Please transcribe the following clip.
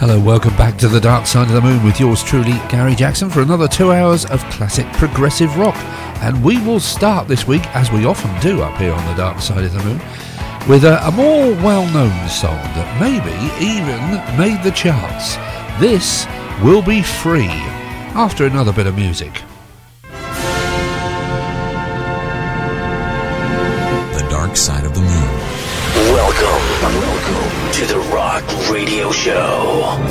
Hello, welcome back to the Dark Side of the Moon with yours truly, Gary Jackson, for another 2 hours of classic progressive rock. And we will start this week, as we often do up here on the Dark Side of the Moon, with a more well-known song that maybe even made the charts. This will be Free, after another bit of music. The Dark Side of the Moon. Welcome to the Rock Radio Show.